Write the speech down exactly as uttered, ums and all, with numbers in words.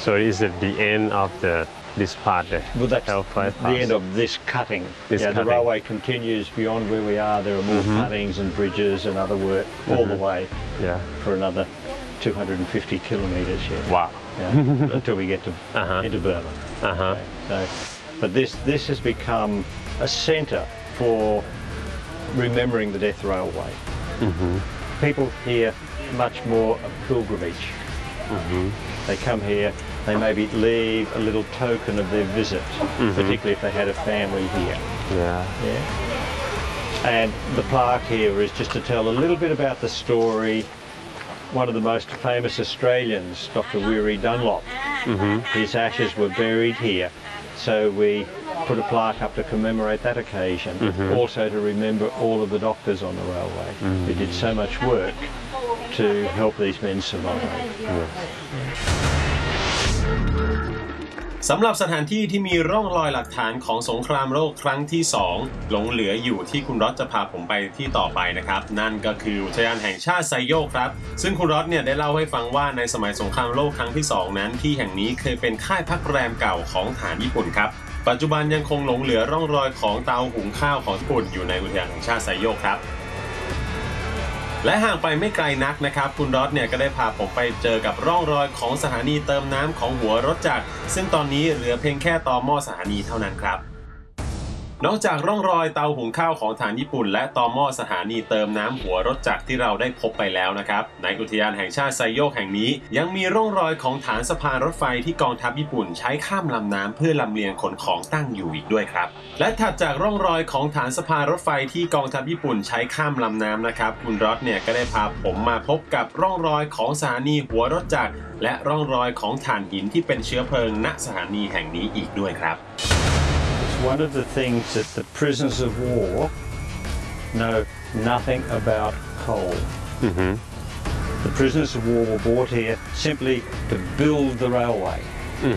So is it the end of the this part the Well, that's L five the end of this cutting. This yeah, cutting. The railway continues beyond where we are. There are more mm-hmm. cuttings and bridges and other work all mm-hmm. the way yeah. for another two hundred fifty kilometres. Yeah. Wow. Yeah, until we get to uh-huh. into Burma. Uh-huh. Okay, so, but this this has become a centre for remembering the Death Railway. Mm-hmm. People here much more a pilgrimage. Mm-hmm. They come here, they maybe leave a little token of their visit, mm-hmm. particularly if they had a family here. Yeah. Yeah. And the plaque here is just to tell a little bit about the story. One of the most famous Australians, Doctor Weary Dunlop, mm-hmm. his ashes were buried here. So we put a plaque up to commemorate that occasion, mm-hmm. also to remember all of the doctors on the railway mm-hmm. who did so much work to help these men survive. Yeah. สำหรับสถานที่ที่มีร่องรอยหลักฐานของสงครามโลกครั้งที่สองหลงเหลืออยู่ที่คุณรอดจะพาผมไปที่ต่อไปนะครับนั่นก็คืออุทยานแห่งชาติไซโยกครับซึ่งคุณรอดเนี่ยได้เล่าให้ฟังว่าในสมัยสงครามโลกครั้งที่สองนั้นที่แห่งนี้เคยเป็นค่ายพักแรมเก่าของทหารญี่ปุ่นครับปัจจุบันยังคงหลงเหลือร่องรอยของเตาหุงข้าวของญี่ปุ่นอยู่ในอุทยานแห่งชาติไซโยกครับและห่างไปไม่ไกลนักนะครับคุณรอดเนี่ยก็ได้พาผมไปเจอกับร่องรอยของสถานีเติมน้ำของหัวรถจักรซึ่งตอนนี้เหลือเพียงแค่ตอหม้อสถานีเท่านั้นครับนอกจากร่องรอยเตาหุงข้าวของทหารญี่ปุ่นและตอหม้อสถานีเติมน้ำหัวรถจักรที่เราได้พบไปแล้วนะครับในอุทยานแห่งชาติไซโยกแห่งนี้ยังมีร่องรอยของฐานสะพานรถไฟที่กองทัพญี่ปุ่นใช้ข้ามลำน้ำเพื่อลำเลียงขนของตั้งอยู่อีกด้วยครับและถัดจากร่องรอยของฐานสะพานรถไฟที่กองทัพญี่ปุ่นใช้ข้ามลำน้ำนะครับคุณรอดเนี่ยก็ได้พาผมมาพบกับร่องรอยของสถานีหัวรถจักรและร่องรอยของถ่านหินที่เป็นเชื้อเพลิงณสถานีแห่งนี้อีกด้วยครับ One of the things that the prisoners of war know nothing about coal. Mm-hmm. The prisoners of war were brought here simply to build the railway.